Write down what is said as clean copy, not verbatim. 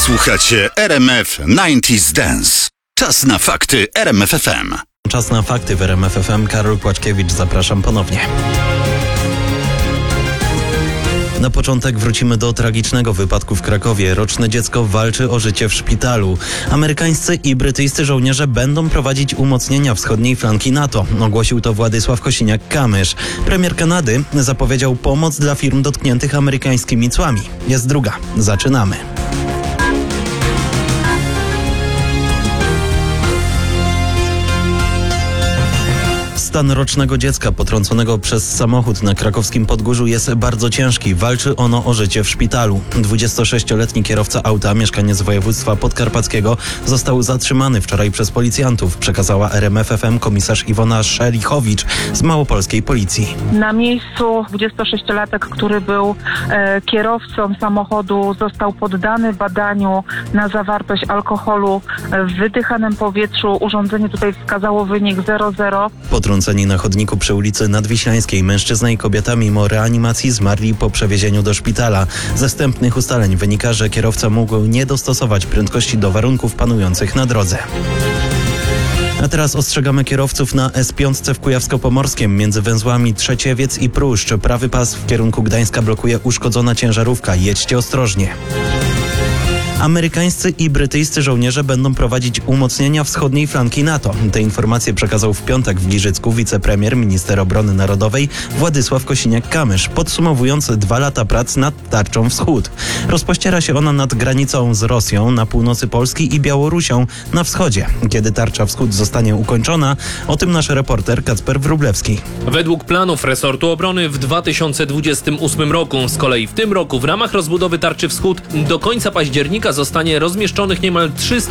Słuchacie RMF 90s Dance. Czas na fakty RMF FM. Czas na fakty w RMF FM. Karol Płaczkiewicz, zapraszam ponownie. Na początek wrócimy do tragicznego wypadku w Krakowie. Roczne dziecko walczy o życie w szpitalu. Amerykańscy i brytyjscy żołnierze będą prowadzić umocnienia wschodniej flanki NATO. Ogłosił to Władysław Kosiniak-Kamysz. Premier Kanady zapowiedział pomoc dla firm dotkniętych amerykańskimi cłami. Jest druga. Zaczynamy. Stan rocznego dziecka potrąconego przez samochód na krakowskim Podgórzu jest bardzo ciężki. Walczy ono o życie w szpitalu. 26-letni kierowca auta, mieszkaniec województwa podkarpackiego, został zatrzymany wczoraj przez policjantów, przekazała RMF FM komisarz Iwona Szelichowicz z małopolskiej policji. Na miejscu 26-latek, który był kierowcą samochodu, został poddany badaniu na zawartość alkoholu w wydychanym powietrzu. Urządzenie tutaj wskazało wynik 0,0. Potrąceni na chodniku przy ulicy Nadwiślańskiej mężczyzna i kobieta mimo reanimacji zmarli po przewiezieniu do szpitala. Ze wstępnych ustaleń wynika, że kierowca mógł nie dostosować prędkości do warunków panujących na drodze. A teraz ostrzegamy kierowców na S5 w Kujawsko-Pomorskiem między węzłami Trzeciewiec i Pruszcz. Prawy pas w kierunku Gdańska blokuje uszkodzona ciężarówka. Jedźcie ostrożnie. Amerykańscy i brytyjscy żołnierze będą prowadzić umocnienia wschodniej flanki NATO. Te informacje przekazał w piątek w Giżycku wicepremier, minister obrony narodowej Władysław Kosiniak-Kamysz, podsumowując 2 lata prac nad Tarczą Wschód. Rozpościera się ona nad granicą z Rosją na północy Polski i Białorusią na wschodzie. Kiedy Tarcza Wschód zostanie ukończona, o tym nasz reporter Kacper Wróblewski. Według planów resortu obrony w 2028 roku, z kolei w tym roku w ramach rozbudowy Tarczy Wschód do końca października zostanie rozmieszczonych niemal 300